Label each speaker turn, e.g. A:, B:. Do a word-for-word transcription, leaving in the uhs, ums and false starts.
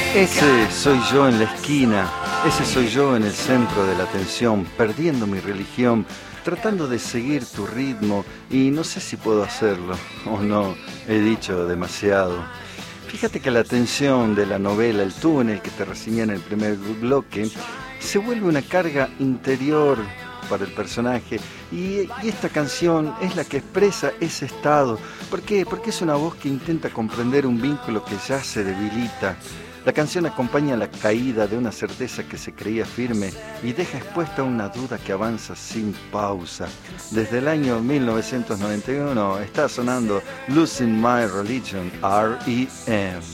A: Ese soy yo en la esquina, ese soy yo en el centro de la atención, perdiendo mi religión, tratando de seguir tu ritmo y no sé si puedo hacerlo o no, he dicho demasiado. Fíjate que la tensión de la novela El túnel que te reseñé en el primer bloque se vuelve una carga interior para el personaje y, y esta canción es la que expresa ese estado. ¿Por qué? Porque es una voz que intenta comprender un vínculo que ya se debilita. La canción acompaña la caída de una certeza que se creía firme y deja expuesta una duda que avanza sin pausa. Desde el año mil novecientos noventa y uno está sonando Losing My Religion, R E M